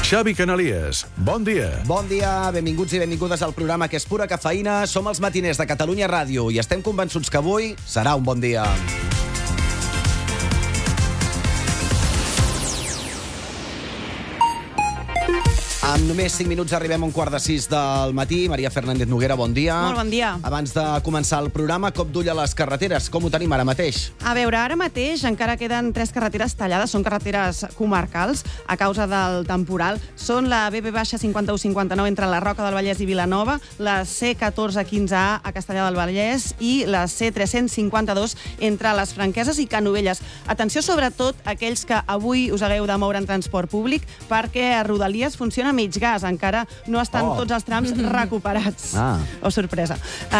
Xavi Canalies, bon dia. Bon dia, benvinguts i benvingudes al programa que és pura cafeïna. Som els matiners de Catalunya Ràdio i estem convençuts que avui serà un bon dia. En només 5 minuts arribem a 5:45 del matí. Maria Fernández Noguera, bon dia. Molt bon dia. Abans de començar el programa, cop d'ull a les carreteres. Com ho tenim ara mateix? A veure, ara mateix encara queden 3 carreteres tallades, són carreteres comarcals a causa del temporal. Són la BB-5159 entre la Roca del Vallès i Vilanova, la C1415A a Castellar del Vallès i la C352 entre les Franqueses i Canovelles. Atenció sobretot a aquells que avui us hagueu de moure en transport públic perquè a Rodalies funciona mig gas, encara no estan tots els trams recuperats. Oh, sorpresa.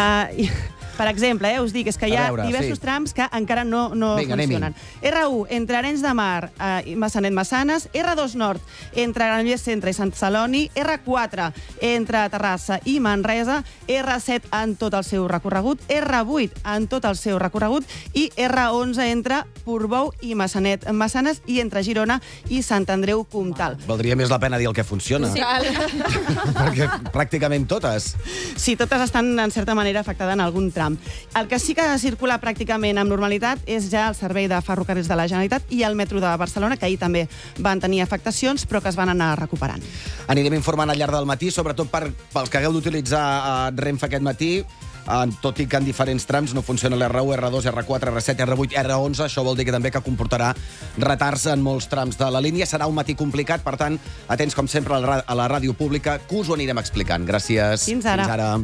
Per exemple, us dic, és que hi ha diversos trams que encara no funcionen. R1, entre Arenys de Mar i Massanet-Massanes, R2 Nord, entre Granollers Centre i Sant Celoni, R4, entre Terrassa i Manresa, R7 en tot el seu recorregut, R8 en tot el seu recorregut i R11 entre Portbou i Massanet-Massanes i entre Girona i Sant Andreu Comtal. Valdria més la pena dir el que funciona. Sí. Perquè pràcticament totes. Sí, totes estan en certa manera afectades en algun tram. El que sí que circula pràcticament amb normalitat és ja el servei de ferrocarrils de la Generalitat i el metro de Barcelona, que ahir també van tenir afectacions, però que es van anar recuperant. Anirem informant al llarg del matí, sobretot pels que hagueu d'utilitzar Renfe aquest matí, tot i que en diferents trams no funciona l'R1, R2, R4, R7, R8, R11. Això vol dir que també comportarà retards en molts trams de la línia. Serà un matí complicat, per tant, atents com sempre a la ràdio pública, que us ho anirem explicant. Gràcies. Fins ara. Fins ara.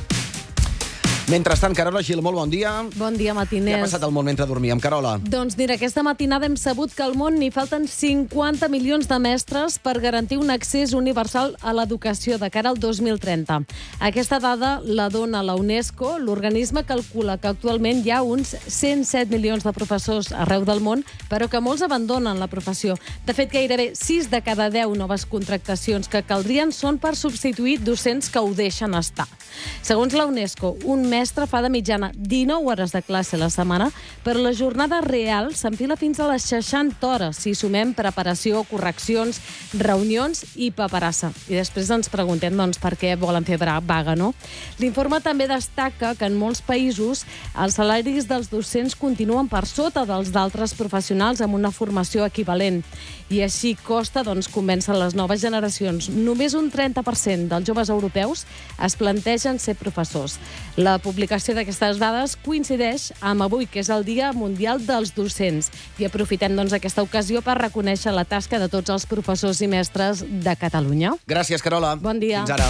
Mentrestant, Carola Gil, molt bon dia. Bon dia, matiners. Què ha passat al món mentre dormíem, Carola? Doncs mira, aquesta matinada hem sabut que al món n'hi falten 50 milions de mestres per garantir un accés universal a l'educació de cara al 2030. Aquesta dada la dona la UNESCO. L'organisme calcula que actualment hi ha uns 107 milions de professors arreu del món, però que molts abandonen la professió. De fet, gairebé 6 de cada 10 noves contractacions que caldrien són per substituir docents que ho deixen estar. Segons la UNESCO, un mestre fa de mitjana 19 hores de classe a la setmana, però la jornada real s'enfila fins a les 60 hores, si sumem preparació, correccions, reunions i paperassa. I després ens preguntem per què volen fer vaga, no? L'informe també destaca que en molts països els salaris dels docents continuen per sota dels d'altres professionals amb una formació equivalent. I així costa convèncer les noves generacions. Només un 30% dels joves europeus es plantegen ser professors. La publicació d'aquestes dades coincideix amb avui, que és el Dia Mundial dels Docents. I aprofitem aquesta ocasió per reconèixer la tasca de tots els professors i mestres de Catalunya. Gràcies, Carola. Bon dia. Fins ara.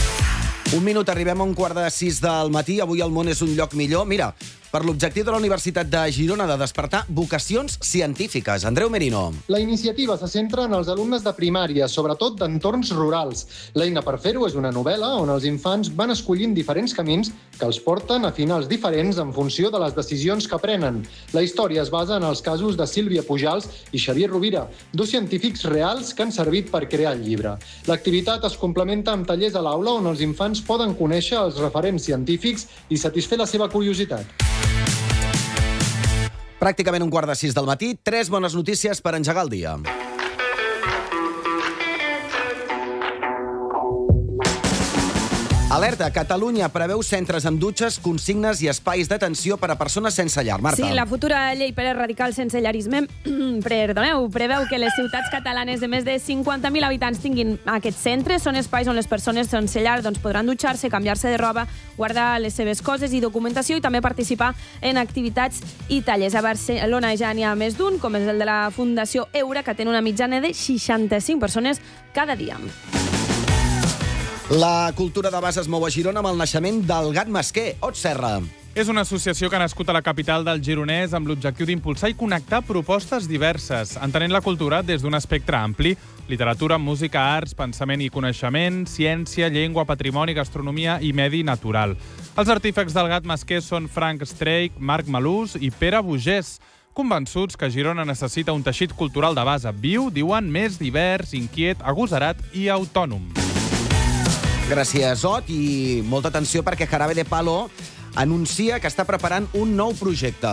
Un minut, arribem a 5:45 del matí. Avui el món és un lloc millor. Mira, per l'objectiu de la Universitat de Girona de despertar vocacions científiques. Andreu Merino. La iniciativa se centra en els alumnes de primària, sobretot d'entorns rurals. L'eina per fer-ho és una novel·la on els infants van escollint diferents camins que els porten a finals diferents en funció de les decisions que prenen. La història es basa en els casos de Sílvia Pujals i Xavier Rovira, dos científics reals que han servit per crear el llibre. L'activitat es complementa amb tallers a l'aula on els infants poden conèixer els referents científics i satisfer la seva curiositat. Pràcticament 5:45 del matí, 3 bones notícies per engegar el dia. Alerta, Catalunya preveu centres amb dutxes, consignes i espais d'atenció per a persones sense llar. Marta. Sí, la futura llei per erradicar el sensellarisme preveu que les ciutats catalanes de més de 50.000 habitants tinguin aquests centres. Són espais on les persones sense llar podran dutxar-se, canviar-se de roba, guardar les seves coses i documentació i també participar en activitats i tallers. A Barcelona ja n'hi ha més d'un, com és el de la Fundació Eura, que té una mitjana de 65 persones cada dia. La cultura de base es mou a Girona amb el naixement del Gat Mesquer. Ot Serra. És una associació que ha nascut a la capital del Gironès amb l'objectiu d'impulsar i connectar propostes diverses, entenent la cultura des d'un espectre ampli: literatura, música, arts, pensament i coneixement, ciència, llengua, patrimoni, gastronomia i medi natural. Els artífecs del Gat Mesquer són Frank Streich, Marc Malús i Pere Bogés. Convençuts que Girona necessita un teixit cultural de base viu, diuen, més divers, inquiet, agosarat i autònom. Gràcies, Ot, i molta atenció perquè Jarabe de Palo anuncia que està preparant un nou projecte.